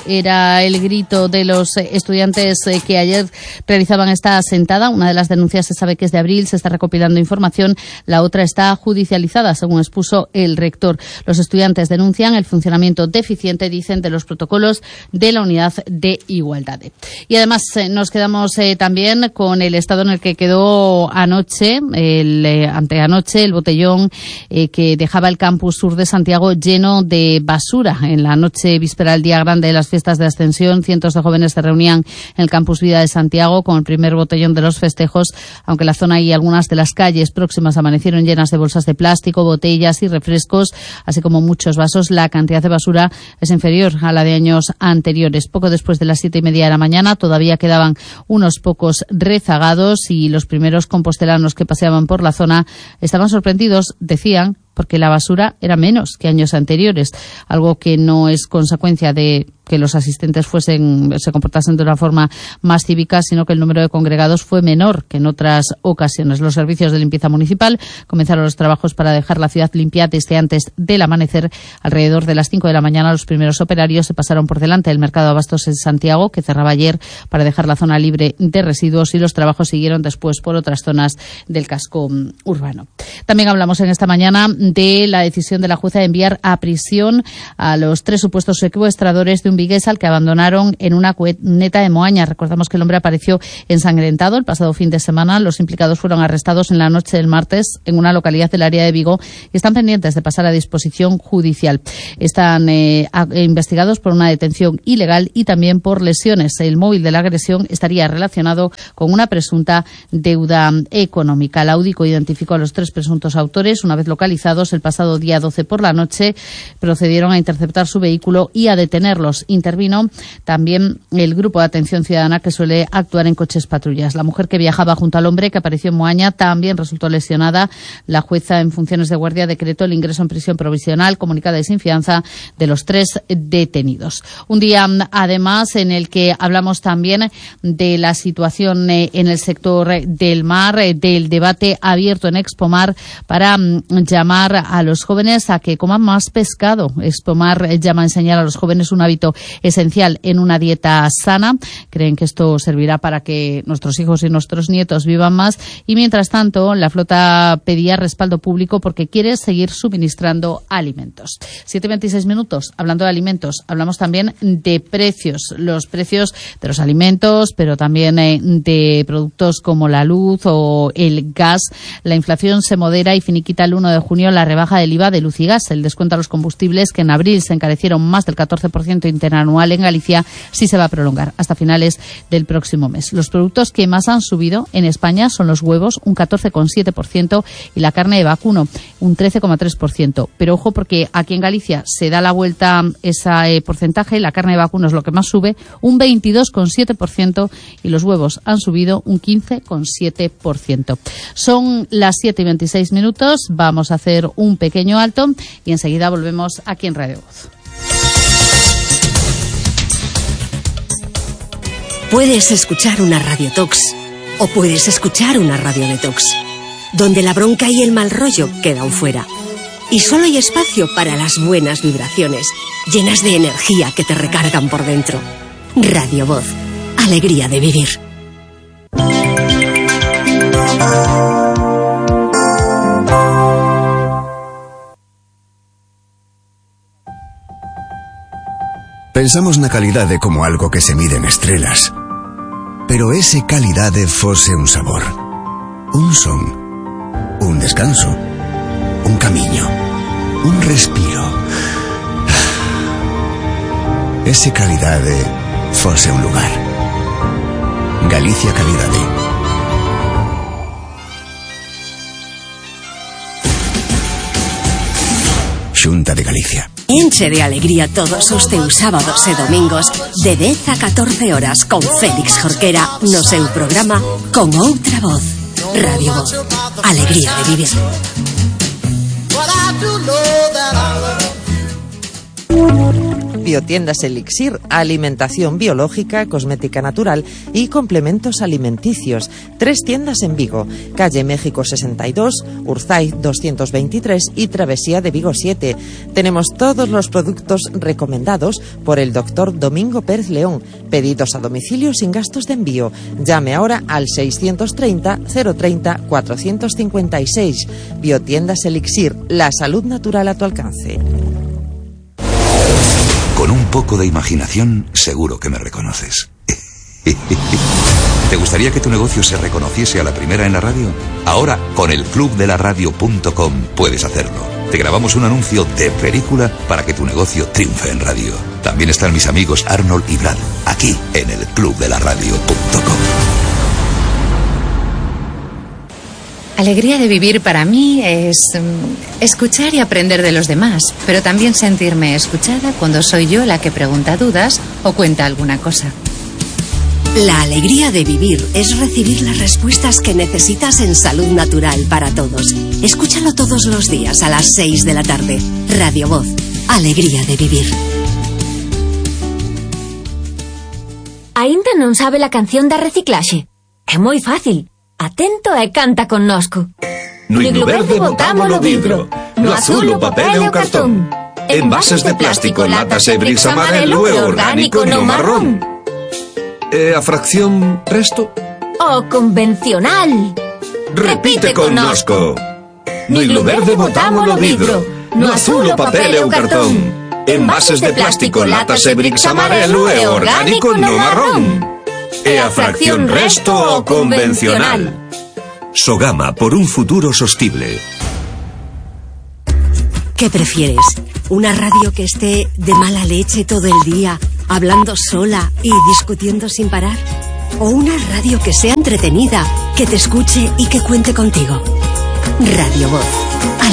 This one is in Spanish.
era el grito de los estudiantes que ayer realizaban esta sentada. Una de las denuncias se sabe que es de abril, se está recopilando información, la otra está judicializada, según expuso el rector. Los estudiantes denuncian el funcionamiento deficiente, dicen, de los protocolos de la unidad de igualdad. Y además nos quedamos también con el estado en el que quedó anoche, anteanoche, el botellón que dejaba el campus sur de Santiago lleno de basura. En la noche víspera del día grande de las fiestas de Ascensión, cientos de jóvenes se reunían en el campus Vida de Santiago con el primer botellón de los festejos, aunque la zona y algunas de las calles próximas amanecieron llenas de bolsas de plástico, botellas y refrescos, así como muchos vasos. La cantidad de basura es inferior a la de años anteriores. Poco después de las 7:30 de la mañana todavía quedaban unos pocos rezagados y los primeros compostelanos que paseaban por la zona estaban sorprendidos, decían, porque la basura era menos que años anteriores, algo que no es consecuencia de que los asistentes se comportasen de una forma más cívica, sino que el número de congregados fue menor que en otras ocasiones. Los servicios de limpieza municipal comenzaron los trabajos para dejar la ciudad limpia desde antes del amanecer. Alrededor de las 5 de la mañana los primeros operarios se pasaron por delante del mercado de abastos en Santiago, que cerraba ayer para dejar la zona libre de residuos, y los trabajos siguieron después por otras zonas del casco urbano. También hablamos en esta mañana de la decisión de la jueza de enviar a prisión a los 3 supuestos secuestradores de un vigués al que abandonaron en una cuneta de Moaña. Recordamos que el hombre apareció ensangrentado el pasado fin de semana. Los implicados fueron arrestados en la noche del martes en una localidad del área de Vigo y están pendientes de pasar a disposición judicial. Están investigados por una detención ilegal y también por lesiones. El móvil de la agresión estaría relacionado con una presunta deuda económica. La UDICO identificó a los 3 presuntos autores. Una vez localizados, el pasado día 12 por la noche procedieron a interceptar su vehículo y a detenerlos. Intervino también el grupo de atención ciudadana que suele actuar en coches patrullas. La mujer que viajaba junto al hombre que apareció en Moaña también resultó lesionada. La jueza en funciones de guardia decretó el ingreso en prisión provisional, comunicada y sin fianza, de los 3 detenidos. Un día, además, en el que hablamos también de la situación en el sector del mar, del debate abierto en Expomar para llamar a los jóvenes a que coman más pescado. Expomar llama a enseñar a los jóvenes un hábito esencial en una dieta sana. Creen que esto servirá para que nuestros hijos y nuestros nietos vivan más, y mientras tanto la flota pedía respaldo público porque quiere seguir suministrando alimentos. 7:26 minutos. Hablando de alimentos, hablamos también de precios. Los precios de los alimentos, pero también de productos como la luz o el gas. La inflación se modera y finiquita el 1 de junio la rebaja del IVA de luz y gas. El descuento a los combustibles, que en abril se encarecieron más del 14% interanual en Galicia, sí se va a prolongar hasta finales del próximo mes. Los productos que más han subido en España son los huevos, un 14,7%, y la carne de vacuno, un 13,3%. Pero ojo, porque aquí en Galicia se da la vuelta ese porcentaje. La carne de vacuno es lo que más sube, un 22,7%, y los huevos han subido un 15,7%. Son las 7:26 minutos. Vamos a hacer un pequeño alto y enseguida volvemos aquí en Radio Voz. Puedes escuchar una Radio Tox o puedes escuchar una Radio Detox, donde la bronca y el mal rollo quedan fuera. Y solo hay espacio para las buenas vibraciones, llenas de energía que te recargan por dentro. Radio Voz, alegría de vivir. Pensamos na calidade como algo que se mide en estrelas. Pero ese calidade fose un sabor, un son, un descanso, un camiño, un respiro. Ese calidade fose un lugar. Galicia Calidade. Xunta de Galicia. Enche de alegría todos os teus sábados e domingos de 10 a 14 horas con Félix Jorquera no seu programa Con Outra Voz. Radio Voz, alegría de vivir. Biotiendas Elixir, alimentación biológica, cosmética natural y complementos alimenticios. 3 tiendas en Vigo, calle México 62, Urzay 223 y Travesía de Vigo 7. Tenemos todos los productos recomendados por el doctor Domingo Pérez León. Pedidos a domicilio sin gastos de envío. Llame ahora al 630 030 456. Biotiendas Elixir, la salud natural a tu alcance. Con un poco de imaginación, seguro que me reconoces. ¿Te gustaría que tu negocio se reconociese a la primera en la radio? Ahora, con el clubdelaradio.com puedes hacerlo. Te grabamos un anuncio de película para que tu negocio triunfe en radio. También están mis amigos Arnold y Brad, aquí en el clubdelaradio.com. Alegría de vivir para mí es escuchar y aprender de los demás, pero también sentirme escuchada cuando soy yo la que pregunta dudas o cuenta alguna cosa. La alegría de vivir es recibir las respuestas que necesitas en Salud Natural para Todos. Escúchalo todos los días a las 6 de la tarde. Radio Voz. Alegría de vivir. Aínda non sabe la canción da reciclaxe? É moi fácil. Atento e canta connosco. No iglo verde botamos o vidro, no azul o papel e o cartón. Envases de plástico, latas e bricks amarelo e orgánico no marrón. E a fracción resto? O convencional. Repite connosco. No iglo verde botamos o vidro, no azul o papel e o cartón. Envases de plástico, latas e bricks amarelo e orgánico no marrón. E a fracción resto o convencional. Sogama, por un futuro sostible. ¿Qué prefieres? ¿Una radio que esté de mala leche todo el día, hablando sola y discutiendo sin parar? ¿O una radio que sea entretenida, que te escuche y que cuente contigo? Radio Voz.